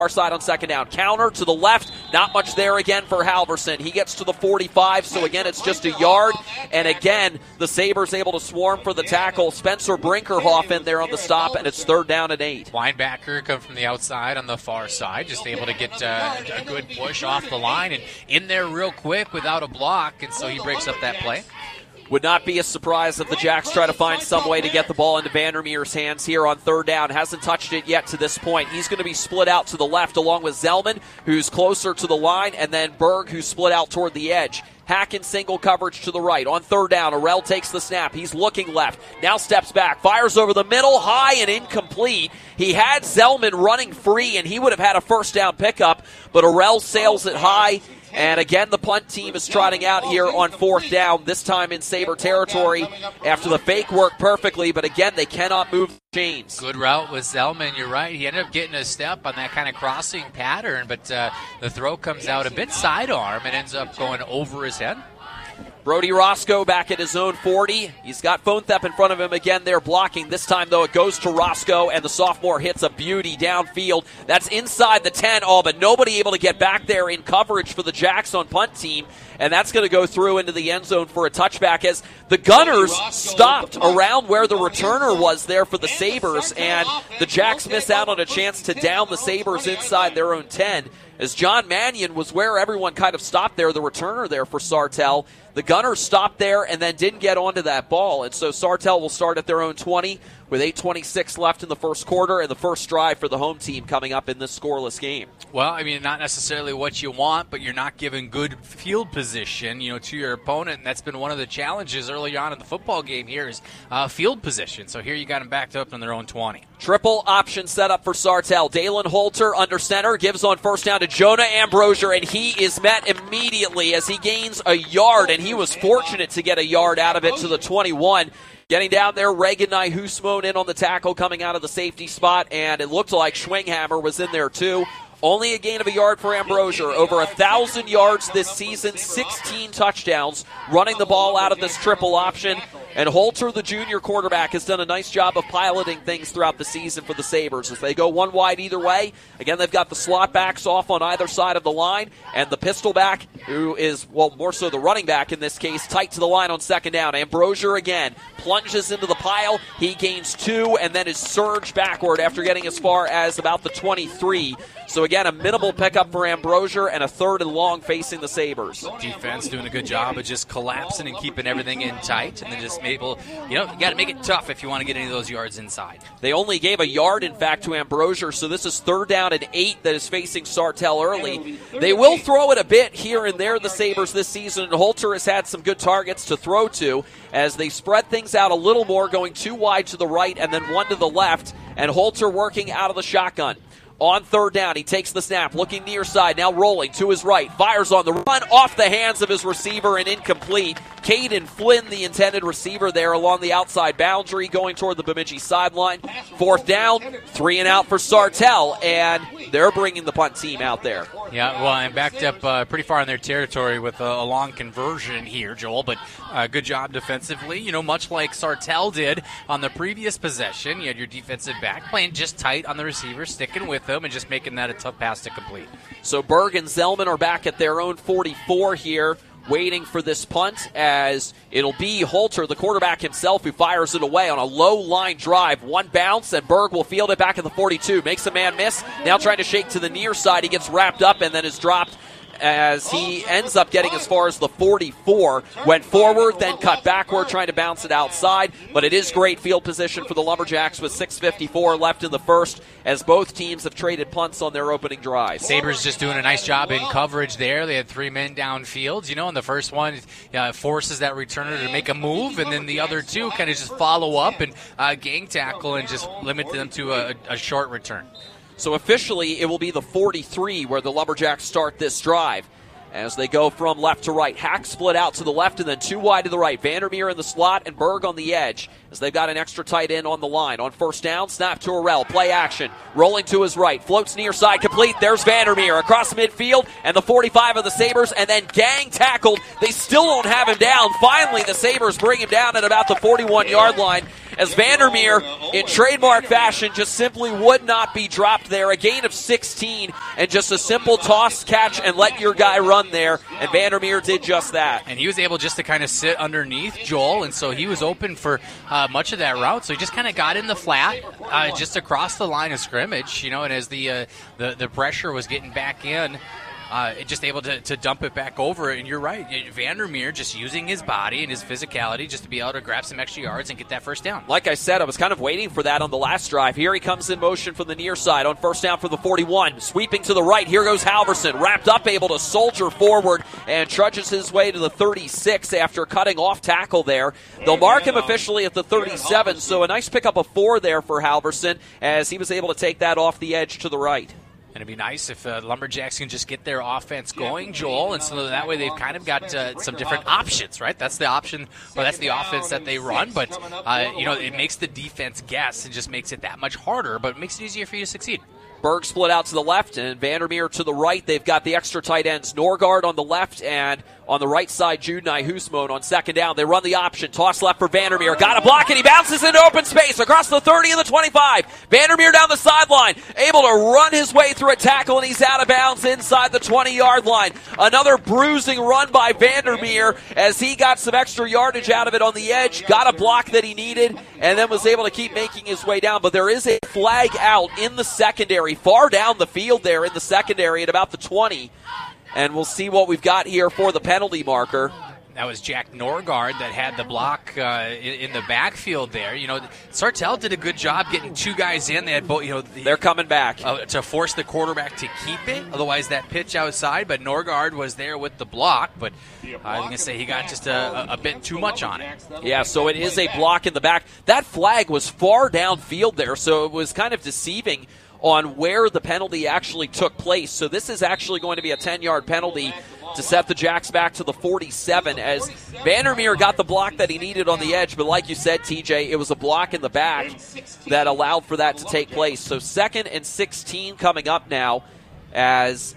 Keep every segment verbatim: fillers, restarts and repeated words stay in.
Far side on second down. Counter to the left. Not much there again for Halverson. He gets to the forty-five, so again it's just a yard. And again, the Sabres able to swarm for the tackle. Spencer Brinkerhoff in there on the stop, and it's third down and eight. Linebacker come from the outside on the far side, just able to get uh, a good push off the line and in there real quick without a block, and so he breaks up that play. Would not be a surprise if the Jacks try to find some way to get the ball into Vandermeer's hands here on third down. Hasn't touched it yet to this point. He's going to be split out to the left along with Zellman, who's closer to the line, and then Berg, who's split out toward the edge. Hack in single coverage to the right. On third down, Arell takes the snap. He's looking left. Now steps back. Fires over the middle, high and incomplete. He had Zellman running free, and he would have had a first down pickup, but Arell sails it high. And again, the punt team is trotting out here on fourth down, this time in Sabre territory after the fake worked perfectly, but again, they cannot move the chains. Good route with Zellman, you're right. He ended up getting a step on that kind of crossing pattern, but uh, the throw comes out a bit sidearm and ends up going over his head. Brody Roscoe back at his own forty. He's got Fonthep in front of him again there blocking. This time, though, it goes to Roscoe, and the sophomore hits a beauty downfield. That's inside the ten, all but nobody able to get back there in coverage for the Jacks on punt team, and that's going to go through into the end zone for a touchback as the Gunners stopped around where the returner was there for the Sabres, and the Jacks miss out on a chance to down the Sabres inside their own ten. As John Mannion was where everyone kind of stopped there, the returner there for Sartell. The Gunners stopped there and then didn't get onto that ball. And so Sartell will start at their own twenty with eight twenty-six left in the first quarter and the first drive for the home team coming up in this scoreless game. Well, I mean, not necessarily what you want, but you're not giving good field position, you know, to your opponent. And that's been one of the challenges early on in the football game here is uh, field position. So here you got them backed up on their own twenty. Triple option set up for Sartell. Dalen Holter under center gives on first down to Jonah Ambrosier, and he is met immediately as he gains a yard, and he was fortunate to get a yard out of it to the twenty-one. Getting down there, Reagan Nyhusmone in on the tackle coming out of the safety spot, and it looked like Schwinghammer was in there too. Only a gain of a yard for Ambrosier. Over one thousand yards this season, sixteen touchdowns, running the ball out of this triple option. And Holter, the junior quarterback, has done a nice job of piloting things throughout the season for the Sabres. As they go one wide either way, again, they've got the slot backs off on either side of the line, and the pistol back, who is, well, more so the running back in this case, tight to the line on second down. Ambrosier again plunges into the pile. He gains two and then is surged backward after getting as far as about the twenty-three. So again, a minimal pickup for Ambrosier and a third and long facing the Sabres. Defense doing a good job of just collapsing and keeping everything in tight, and then just able, you know, you got to make it tough if you want to get any of those yards inside. They only gave a yard, in fact, to Ambrosier, so this is third down and eight that is facing Sartell early. They will throw it a bit here and there, the Sabres, this season, and Holter has had some good targets to throw to as they spread things out a little more, going two wide to the right and then one to the left, and Holter working out of the shotgun. On third down, he takes the snap, looking near side, now rolling to his right, fires on the run, off the hands of his receiver and incomplete. Caden Flynn, the intended receiver there along the outside boundary, going toward the Bemidji sideline. Fourth down, three and out for Sartell, and they're bringing the punt team out there. Yeah, well, and backed up uh, pretty far in their territory with a, a long conversion here, Joel, but uh, good job defensively. You know, much like Sartell did on the previous possession, you had your defensive back playing just tight on the receiver, sticking with them and just making that a tough pass to complete. So Berg and Zellman are back at their own forty-four here, waiting for this punt, as it'll be Holter, the quarterback himself, who fires it away on a low line drive. One bounce, and Berg will field it back at the forty-two. Makes a man miss. Now trying to shake to the near side. He gets wrapped up and then is dropped as he ends up getting as far as the forty-four. Went forward, then cut backward, trying to bounce it outside. But it is great field position for the Lumberjacks with six fifty-four left in the first, as both teams have traded punts on their opening drives. Sabres just doing a nice job in coverage there. They had three men downfield. You know, in the first one, uh, forces that returner to make a move, and then the other two kind of just follow up and uh, gang tackle and just limit them to a, a short return. So officially, it will be the forty-three where the Lumberjacks start this drive. As they go from left to right, Hack split out to the left and then two wide to the right. Vandermeer in the slot and Berg on the edge as they've got an extra tight end on the line. On first down, snap to Arell, play action, rolling to his right, floats near side, complete. There's Vandermeer across midfield and the forty-five of the Sabres, and then gang tackled. They still don't have him down. Finally, the Sabres bring him down at about the forty-one-yard line as Vandermeer, in trademark fashion, just simply would not be dropped there. A gain of sixteen, and just a simple toss, catch, and let your guy run there, and Vandermeer did just that. And he was able just to kind of sit underneath Joel, and so he was open for uh, much of that route, so he just kind of got in the flat, uh, just across the line of scrimmage, you know, and as the, uh, the, the pressure was getting back in, Uh, just able to, to dump it back over. And you're right, Vandermeer just using his body and his physicality just to be able to grab some extra yards and get that first down. Like I said, I was kind of waiting for that on the last drive. Here he comes in motion from the near side on first down for the forty-one. Sweeping to the right, here goes Halverson. Wrapped up, able to soldier forward and trudges his way to the thirty-six after cutting off tackle there. They'll mark him officially at the thirty-seven, so a nice pickup of four there for Halverson as he was able to take that off the edge to the right. And it'd be nice if uh, Lumberjacks can just get their offense going, Joel, and so that way they've kind of got uh, some different options, right? That's the option, or that's the offense that they run, but, uh, you know, it makes the defense guess and just makes it that much harder, but it makes it easier for you to succeed. Berg split out to the left and Vandermeer to the right. They've got the extra tight ends, Norgard on the left, and on the right side, Jude Nyhusmone on second down. They run the option. Toss left for Vandermeer. Got a block, and he bounces into open space across the thirty and the twenty-five. Vandermeer down the sideline, able to run his way through a tackle, and he's out of bounds inside the twenty-yard line. Another bruising run by Vandermeer as he got some extra yardage out of it on the edge, got a block that he needed, and then was able to keep making his way down. But there is a flag out in the secondary, far down the field there in the secondary at about the twenty. And we'll see what we've got here for the penalty marker. That was Jack Norgard that had the block uh, in, in the backfield there. You know, Sartell did a good job getting two guys in. They had both. You know, the, they're coming back uh, to force the quarterback to keep it. Otherwise, that pitch outside. But Norgard was there with the block. But uh, I'm gonna say he got just a, a, a bit too much on it. Yeah, so it is a block in the back. That flag was far downfield there, so it was kind of deceiving on where the penalty actually took place. So this is actually going to be a ten-yard penalty to set the Jacks back to the forty-seven as Vandermeer got the block that he needed on the edge, but like you said, T J, it was a block in the back that allowed for that to take place. So second and sixteen coming up now as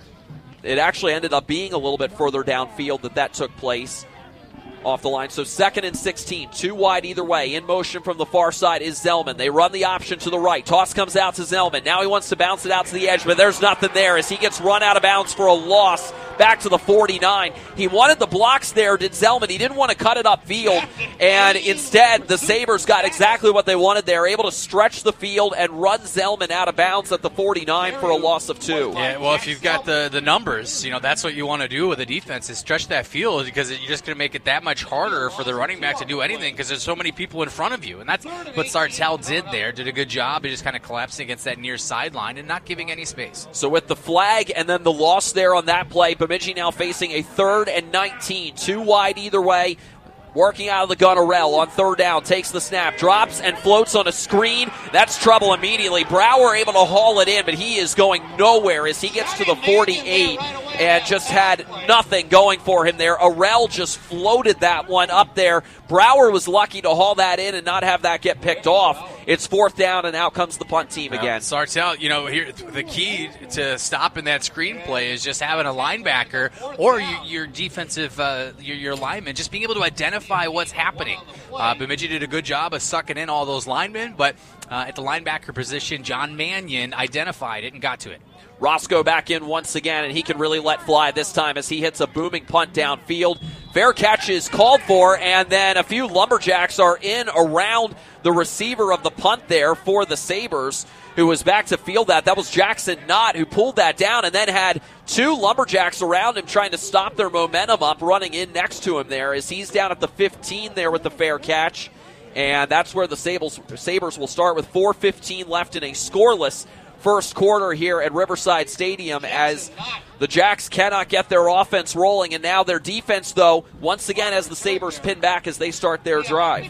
it actually ended up being a little bit further downfield that that took place. Off the line. So second and sixteen, two wide either way. In motion from the far side is Zellman. They run the option to the right. Toss comes out to Zellman. Now he wants to bounce it out to the edge, but there's nothing there as he gets run out of bounds for a loss back to the forty-nine. He wanted the blocks there, did Zellman. He didn't want to cut it upfield, and instead the Sabres got exactly what they wanted there, able to stretch the field and run Zellman out of bounds at the forty-nine for a loss of two. Yeah, well, if you've got the, the numbers, you know, that's what you want to do with the defense is stretch that field because you're just going to make it that much harder for the running back to do anything because there's so many people in front of you. And that's what Sartell did there, did a good job of just kind of collapsing against that near sideline and not giving any space. So with the flag and then the loss there on that play, Bemidji now facing a third and nineteen, two wide either way. Working out of the gun, Arell on third down, takes the snap, drops and floats on a screen. That's trouble immediately. Brower able to haul it in, but he is going nowhere as he gets to the forty-eight and just had nothing going for him there. Arell just floated that one up there. Brower was lucky to haul that in and not have that get picked off. It's fourth down, and out comes the punt team well, again. Sartell, you know, here the key to stopping that screenplay is just having a linebacker or your, your defensive, uh, your, your lineman, just being able to identify what's happening. Uh, Bemidji did a good job of sucking in all those linemen, but uh, at the linebacker position, John Mannion identified it and got to it. Roscoe back in once again, and he can really let fly this time as he hits a booming punt downfield. Fair catch is called for, and then a few Lumberjacks are in around the receiver of the punt there for the Sabres, who was back to field that. That was Jackson Knott who pulled that down and then had two Lumberjacks around him trying to stop their momentum up, running in next to him there as he's down at the fifteen there with the fair catch. And that's where the Sabres, Sabres will start with four fifteen left in a scoreless first quarter here at Riverside Stadium as the Jacks cannot get their offense rolling, and now their defense, though, once again as the Sabres pin back as they start their drive.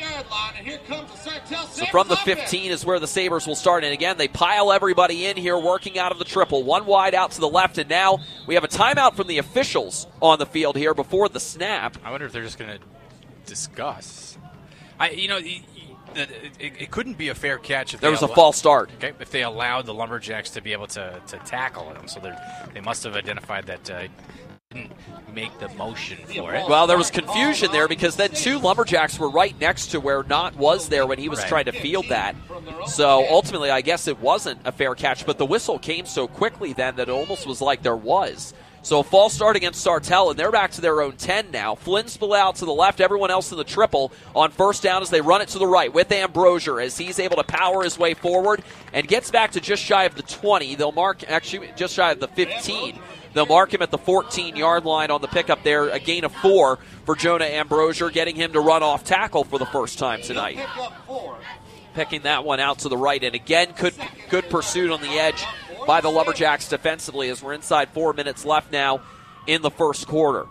So from the fifteen is where the Sabres will start, and again, they pile everybody in here working out of the triple. One wide out to the left, and now we have a timeout from the officials on the field here before the snap. I wonder if they're just going to discuss. I, you know, it, it, it couldn't be a fair catch if there they was a allow- false start. Okay, if they allowed the Lumberjacks to be able to, to tackle him, so they must have identified that uh, didn't make the motion for it. Well, there was confusion there because then two Lumberjacks were right next to where Knott was there when he was right. trying to field that. So ultimately, I guess it wasn't a fair catch, but the whistle came so quickly then that it almost was like there was. So a false start against Sartell, and they're back to their own ten now. Flynn spill out to the left, everyone else in the triple on first down as they run it to the right with Ambrosier as he's able to power his way forward and gets back to just shy of the twenty. They'll mark, actually, just shy of the fifteen. They'll mark him at the fourteen-yard line on the pickup there, a gain of four for Jonah Ambrosier, getting him to run off tackle for the first time tonight. Picking that one out to the right, and again, good, good pursuit on the edge by the Lumberjacks defensively as we're inside four minutes left now in the first quarter.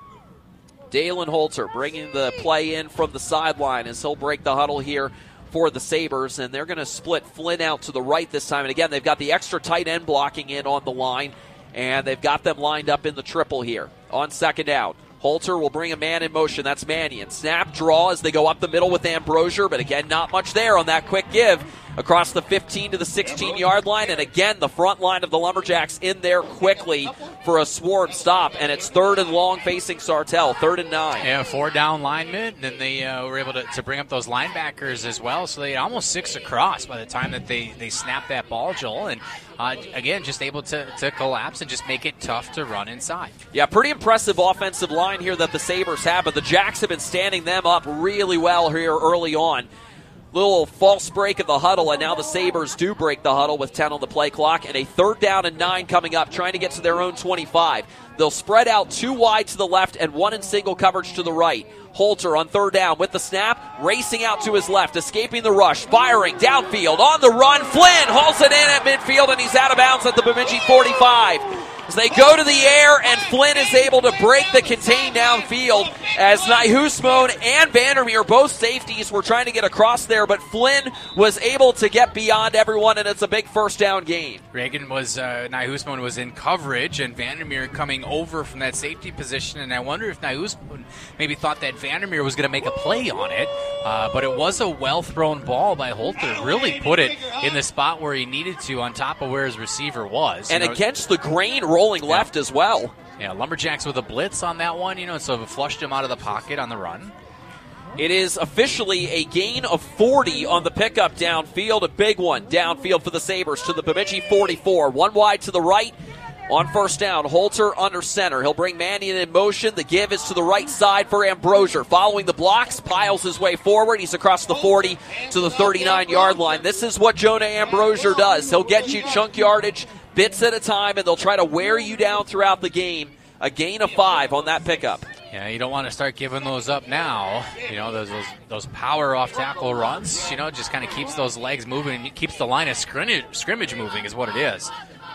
Dalen Holter bringing the play in from the sideline as he'll break the huddle here for the Sabres, and they're going to split Flynn out to the right this time. And again, they've got the extra tight end blocking in on the line, and they've got them lined up in the triple here on second down. Holter will bring a man in motion. That's Mannion. Snap, draw as they go up the middle with Ambrosier, but again, not much there on that quick give across the fifteen to the sixteen-yard line. And again, the front line of the Lumberjacks in there quickly for a swarm stop. And it's third and long facing Sartell, third and nine. Yeah, four down linemen. And they uh, were able to, to bring up those linebackers as well. So they had almost six across by the time that they, they snapped that ball, Joel. And uh, again, just able to, to collapse and just make it tough to run inside. Yeah, pretty impressive offensive line here that the Sabres have. But the Jacks have been standing them up really well here early on. Little false break of the huddle, and now the Sabres do break the huddle with ten on the play clock, and a third down and nine coming up, trying to get to their own twenty-five. They'll spread out two wide to the left and one in single coverage to the right. Holter on third down with the snap, racing out to his left, escaping the rush, firing downfield, on the run. Flynn hauls it in at midfield, and he's out of bounds at the Bemidji forty-five. As they go to the air, and Flynn is able to break the contain downfield as Nyhusmone and Vandermeer, both safeties, were trying to get across there, but Flynn was able to get beyond everyone, and it's a big first down gain. Reagan was, uh, Nyhusmone was in coverage, and Vandermeer coming over from that safety position, and I wonder if Nyhusmone maybe thought that Vandermeer was going to make a play on it, uh, but it was a well-thrown ball by Holter. Really put it in the spot where he needed to on top of where his receiver was. And you know, against the grain rolling left yeah. as well. Yeah, Lumberjacks with a blitz on that one, you know, so it flushed him out of the pocket on the run. It is officially a gain of forty on the pickup downfield, a big one downfield for the Sabres to the Bemidji forty-four. One wide to the right on first down. Holter under center. He'll bring Mannion in motion. The give is to the right side for Ambrosier. Following the blocks, piles his way forward. He's across the forty to the thirty-nine-yard line. This is what Jonah Ambrosier does. He'll get you chunk yardage, bits at a time, and they'll try to wear you down throughout the game. A gain of five on that pickup. Yeah, you don't want to start giving those up now. You know, those those, those power off tackle runs, you know, just kind of keeps those legs moving, keeps the line of scrimmage, scrimmage moving is what it is.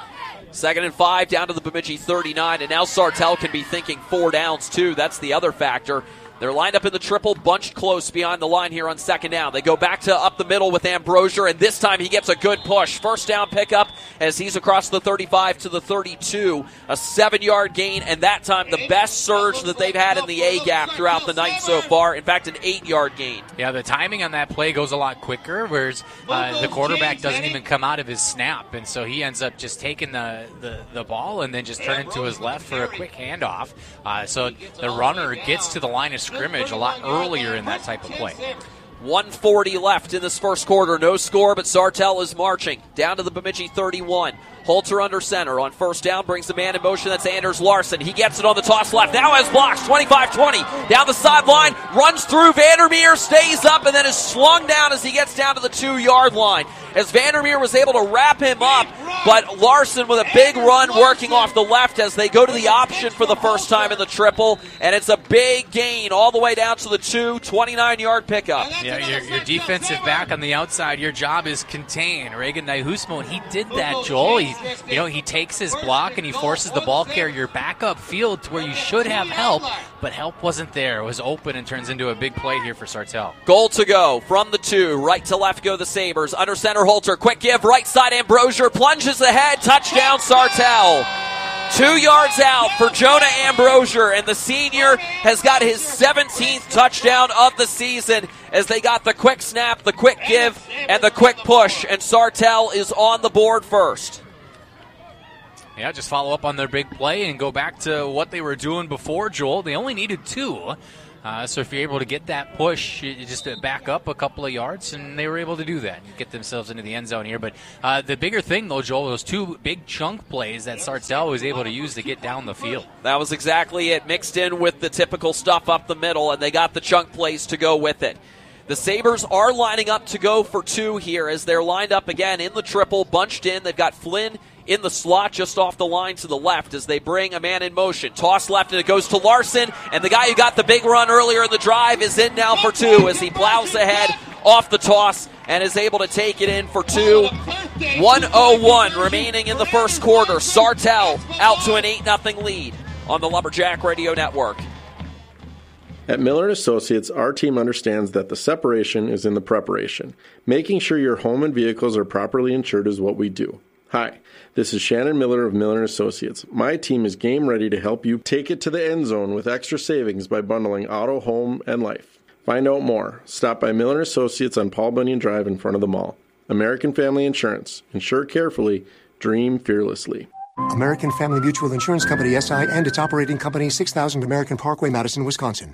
Second and five down to the Bemidji thirty-nine, and now Sartell can be thinking four downs too. That's the other factor. They're lined up in the triple, bunched close behind the line here on second down. They go back to up the middle with Ambrosier, and this time he gets a good push. First down pickup as he's across the thirty-five to the thirty-two. A seven-yard gain, and that time the best surge that they've had in the A-gap throughout the night so far. In fact, an eight-yard gain. Yeah, the timing on that play goes a lot quicker, whereas uh, the quarterback doesn't even come out of his snap, and so he ends up just taking the, the, the ball and then just turning to his left for a quick handoff. Uh, so the runner gets to the line of scrimmage a lot earlier in that type of play. one forty left in this first quarter. No score, but Sartell is marching down to the Bemidji thirty-one. Holter under center on first down, brings the man in motion. That's Anders Larson. He gets it on the toss left. Now has blocks, twenty-five twenty. Down the sideline, runs through Vandermeer, stays up, and then is slung down as he gets down to the two-yard line. As Vandermeer was able to wrap him up, but Larson with a big run working off the left as they go to the option for the first time in the triple, and it's a big gain all the way down to the two, twenty-nine-yard pickup. Yeah, your, your defensive back on the outside, your job is contain. Reagan Nyhusmone, he did that, Joel. He, you know, he takes his block and he forces the ball carrier back up field to where you should have help, but help wasn't there. It was open and turns into a big play here for Sartell. Goal to go from the two. Right to left go the Sabres. Under center Holter. Quick give. Right side Ambrosier. Plunges ahead. Touchdown Sartell. Two yards out for Jonah Ambrosier, and the senior has got his seventeenth touchdown of the season as they got the quick snap, the quick give, and the quick push, and Sartell is on the board first. Yeah, just follow up on their big play and go back to what they were doing before, Joel. They only needed two. Uh, so if you're able to get that push, you just back up a couple of yards, and they were able to do that and get themselves into the end zone here. But uh, the bigger thing, though, Joel, those two big chunk plays that Sartell was able to use to get down the field. That was exactly it, mixed in with the typical stuff up the middle, and they got the chunk plays to go with it. The Sabres are lining up to go for two here as they're lined up again in the triple, bunched in. They've got Flynn in the slot just off the line to the left as they bring a man in motion. Toss left, and it goes to Larson, and the guy who got the big run earlier in the drive is in now for two as he plows ahead off the toss and is able to take it in for two. one oh one remaining in the first quarter. Sartell out to an eight nothing lead on the Lumberjack Radio Network. At Miller and Associates, our team understands that the separation is in the preparation. Making sure your home and vehicles are properly insured is what we do. Hi, this is Shannon Miller of Miller and Associates. My team is game ready to help you take it to the end zone with extra savings by bundling auto, home, and life. Find out more. Stop by Miller and Associates on Paul Bunyan Drive in front of the mall. American Family Insurance. Insure carefully. Dream fearlessly. American Family Mutual Insurance Company, S I, and its operating company, six thousand American Parkway, Madison, Wisconsin.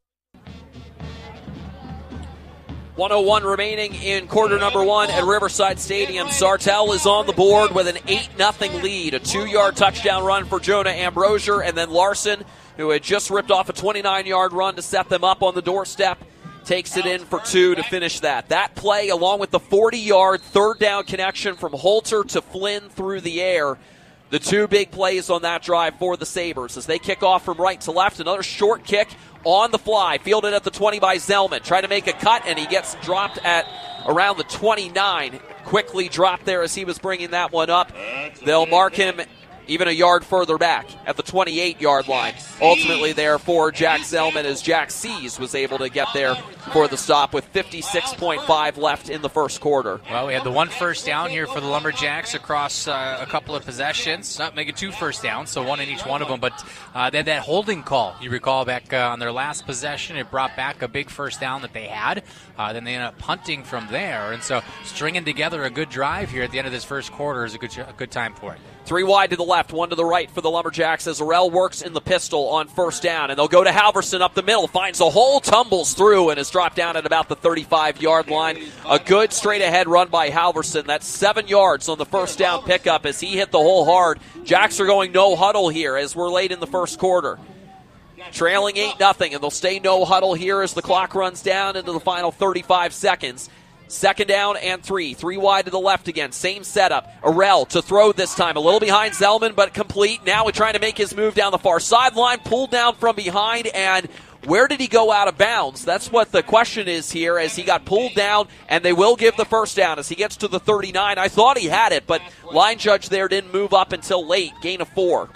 one oh one remaining in quarter number one at Riverside Stadium. Sartell is on the board with an eight nothing lead. A two-yard touchdown run for Jonah Ambrosier, and then Larson, who had just ripped off a twenty-nine-yard run to set them up on the doorstep, takes it in for two to finish that. That play, along with the forty-yard third down connection from Holter to Flynn through the air, the two big plays on that drive for the Sabres as they kick off from right to left. Another short kick on the fly, fielded at the twenty by Zellman. Trying to make a cut, and he gets dropped at around the twenty-nine. Quickly dropped there as he was bringing that one up. They'll mark him even a yard further back at the twenty-eight-yard line. Ultimately there for Jack Zellman as Jack Sees was able to get there for the stop with fifty-six point five left in the first quarter. Well, we had the one first down here for the Lumberjacks across uh, a couple of possessions. Not making two first downs, so one in each one of them. But uh, they had that holding call, you recall, back uh, on their last possession. It brought back a big first down that they had. Uh, then they ended up punting from there. And so stringing together a good drive here at the end of this first quarter is a good, a good time for it. Three wide to the left, one to the right for the Lumberjacks as Arell works in the pistol on first down. And they'll go to Halverson up the middle, finds a hole, tumbles through, and is dropped down at about the thirty-five-yard line. A good straight-ahead run by Halverson. That's seven yards on the first down pickup as he hit the hole hard. Jacks are going no huddle here as we're late in the first quarter. Trailing eight nothing, and they'll stay no huddle here as the clock runs down into the final thirty-five seconds. Second down and three. Three wide to the left again. Same setup. Arell to throw this time. A little behind Zellman, but complete. Now we're trying to make his move down the far sideline. Pulled down from behind, and where did he go out of bounds? That's what the question is here as he got pulled down, and they will give the first down as he gets to the thirty-nine. I thought he had it, but line judge there didn't move up until late. Gain of four.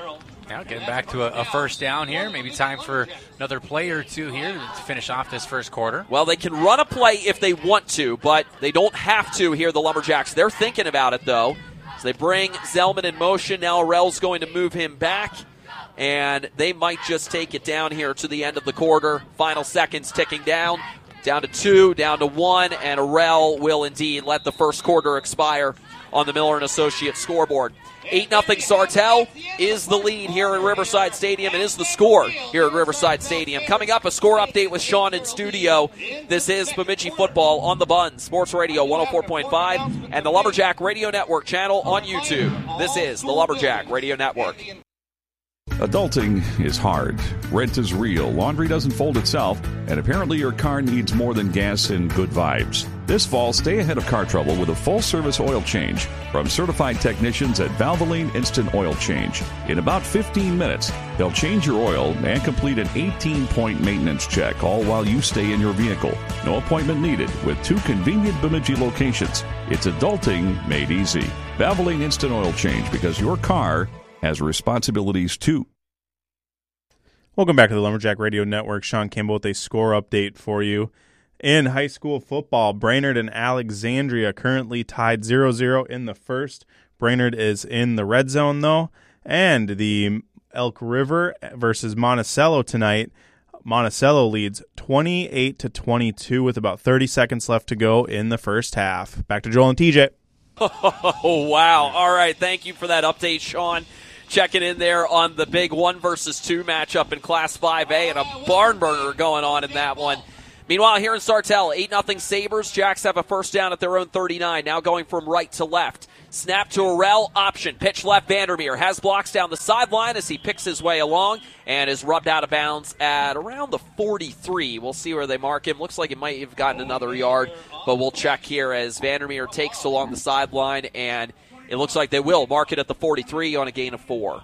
Now getting back to a, a first down here. Maybe time for another play or two here to finish off this first quarter. Well, they can run a play if they want to, but they don't have to here, the Lumberjacks. They're thinking about it, though. So they bring Zellman in motion. Now Arell's going to move him back, and they might just take it down here to the end of the quarter. Final seconds ticking down. Down to two, down to one, and Arell will indeed let the first quarter expire on the Miller and Associates scoreboard. eight nothing Sartell is the lead here at Riverside Stadium. It is the score here at Riverside Stadium. Coming up, a score update with Sean in studio. This is Bemidji Football on the Bun, Sports Radio one oh four point five, and the Lumberjack Radio Network channel on YouTube. This is the Lumberjack Radio Network. Adulting is hard. Rent is real. Laundry doesn't fold itself. And apparently your car needs more than gas and good vibes. This fall, stay ahead of car trouble with a full-service oil change from certified technicians at Valvoline Instant Oil Change. In about fifteen minutes, they'll change your oil and complete an eighteen-point maintenance check, all while you stay in your vehicle. No appointment needed with two convenient Bemidji locations. It's adulting made easy. Valvoline Instant Oil Change, because your car has responsibilities too. Welcome back to the Lumberjack Radio Network. Sean Campbell with a score update for you. In high school football, Brainerd and Alexandria currently tied zero zero in the first. Brainerd is in the red zone, though. And the Elk River versus Monticello tonight. Monticello leads twenty-eight to twenty-two with about thirty seconds left to go in the first half. Back to Joel and T J. Oh, wow. All right. Thank you for that update, Sean. checking in there on the big one versus two matchup in Class five A, and a barn burner going on in that one. Meanwhile, here in Sartell, eight nothing Sabres. Jacks have a first down at their own thirty-nine, now going from right to left. Snap to Arell, option, pitch left, Vandermeer has blocks down the sideline as he picks his way along and is rubbed out of bounds at around the forty-three. We'll see where they mark him. Looks like he might have gotten another yard, but we'll check here as Vandermeer takes along the sideline, and it looks like they will mark it at the forty-three on a gain of four.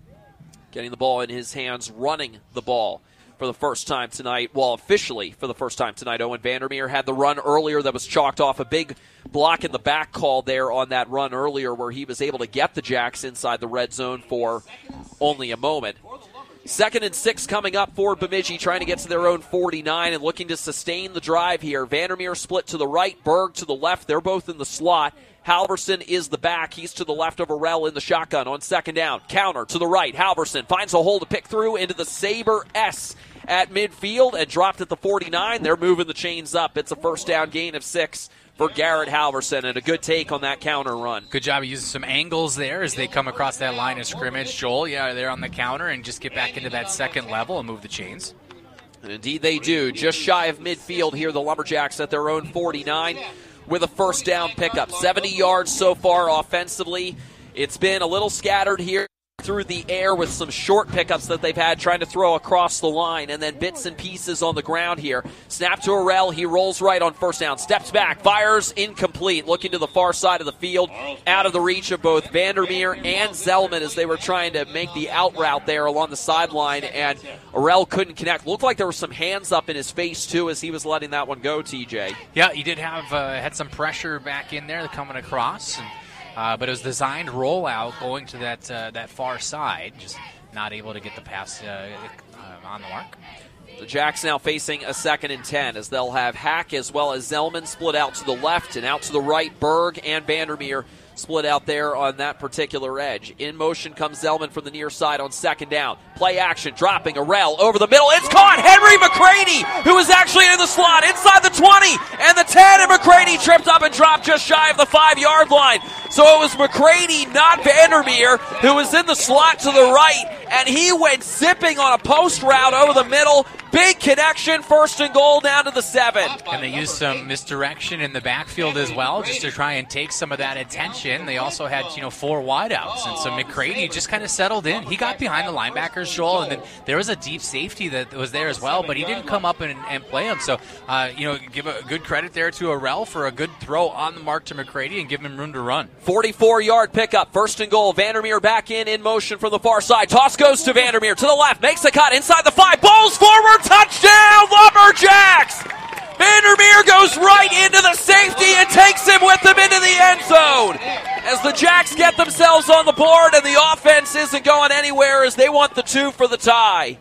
Getting the ball in his hands, running the ball for the first time tonight. Well, officially for the first time tonight, Owen Vandermeer had the run earlier that was chalked off. A big block in the back call there on that run earlier where he was able to get the Jacks inside the red zone for only a moment. Second and six coming up for Bemidji, trying to get to their own forty-nine and looking to sustain the drive here. Vandermeer split to the right, Berg to the left. They're both in the slot. Halverson is the back. He's to the left of Arell in the shotgun on second down. Counter to the right. Halverson finds a hole to pick through into the Sabre S at midfield and dropped at the forty-nine. They're moving the chains up. It's a first down gain of six for Garrett Halverson, and a good take on that counter run. Good job of using some angles there as they come across that line of scrimmage. Joel, yeah, they're on the counter and just get back into that second level and move the chains. And indeed they do. Just shy of midfield here, the Lumberjacks at their own forty-nine with a first down pickup. seventy yards so far offensively. It's been a little scattered here through the air with some short pickups that they've had trying to throw across the line, and then bits and pieces on the ground here. Snap to Arell. He rolls right on first down. Steps back. Fires incomplete. Looking to the far side of the field. Out of the reach of both Vandermeer and Zellman as they were trying to make the out route there along the sideline, and Arell couldn't connect. Looked like there were some hands up in his face, too, as he was letting that one go, T J. Yeah, he did have uh, had some pressure back in there coming across, and Uh, but it was designed rollout going to that uh, that far side, just not able to get the pass uh, uh, on the mark. The Jacks now facing a second and ten as they'll have Hack as well as Zellman split out to the left and out to the right. Berg and Vandermeer split out there on that particular edge. In motion comes Zellman from the near side on second down. Play action, dropping Arell over the middle. It's caught! Henry McCraney, who is actually in the slot, inside the twenty and the ten, and McCraney tripped up and dropped just shy of the five-yard line. So it was McCraney, not Vandermeer, who was in the slot to the right, and he went zipping on a post route over the middle. Big connection, first and goal down to the seven. And they used some misdirection in the backfield as well, just to try and take some of that attention. They also had, you know, four wideouts, and so McCraney just kind of settled in. He got behind the linebackers, Joel, and then there was a deep safety that was there as well, but he didn't come up and, and play him. So, uh, you know, give a good credit there to Arell for a good throw on the mark to McCraney and give him room to run. forty-four-yard pickup, first and goal. Vandermeer back in, in motion from the far side. Toss goes to Vandermeer to the left, makes the cut inside the five, balls forward, touchdown, Lumberjacks! Vandermeer goes right into the safety and takes him with them into the end zone. As the Jacks get themselves on the board and the offense isn't going anywhere as they want the two for the tie.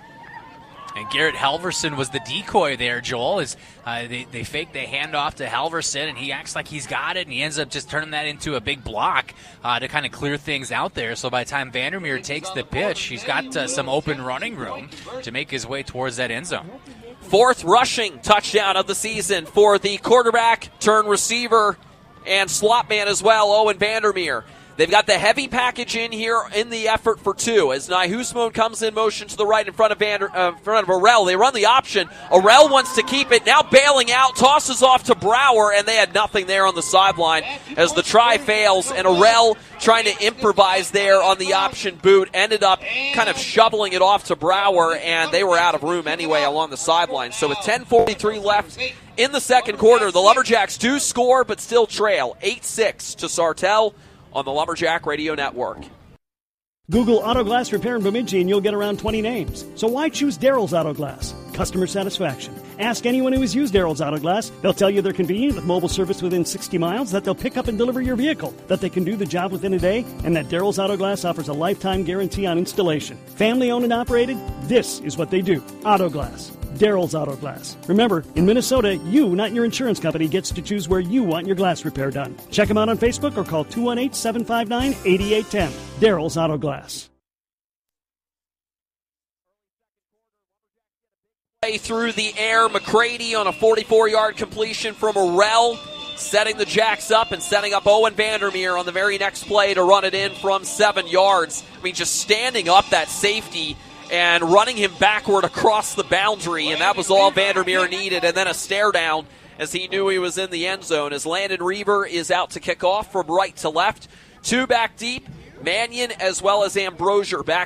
And Garrett Halverson was the decoy there, Joel. Is uh, they, they fake the handoff to Halverson, and he acts like he's got it, and he ends up just turning that into a big block uh, to kind of clear things out there. So by the time Vandermeer takes the pitch, he's got uh, some open running room to make his way towards that end zone. Fourth rushing touchdown of the season for the quarterback, turn receiver, and slot man as well, Owen Vandermeer. They've got the heavy package in here in the effort for two. As Nyhusmone comes in motion to the right in front of Vander, uh, in front of Arell. They run the option. Arell wants to keep it. Now bailing out, tosses off to Brower, and they had nothing there on the sideline as the try fails. And Arell trying to improvise there on the option boot ended up kind of shoveling it off to Brower, and they were out of room anyway along the sideline. So with ten forty-three left in the second quarter, the Lumberjacks do score but still trail eight six to Sartell on the Lumberjack Radio Network. Google Auto Glass Repair in Bemidji and you'll get around twenty names. So why choose Daryl's Auto Glass? Customer satisfaction. Ask anyone who has used Daryl's Auto Glass. They'll tell you they're convenient with mobile service within sixty miles, that they'll pick up and deliver your vehicle, that they can do the job within a day, and that Daryl's Auto Glass offers a lifetime guarantee on installation. Family owned and operated, this is what they do. Auto Glass. Daryl's Auto Glass. Remember, in Minnesota, you, not your insurance company, gets to choose where you want your glass repair done. Check them out on Facebook or call two one eight, seven five nine, eight eight one zero. Daryl's Auto Glass. Through the air, McCraney on a forty-four-yard completion from Arell. setting the Jacks up and setting up Owen Vandermeer on the very next play to run it in from seven yards. I mean, just standing up that safety and running him backward across the boundary, and that was all Vandermeer needed, and then a stare down as he knew he was in the end zone. As Landon Reaver is out to kick off from right to left. Two back deep, Mannion as well as Ambrosier back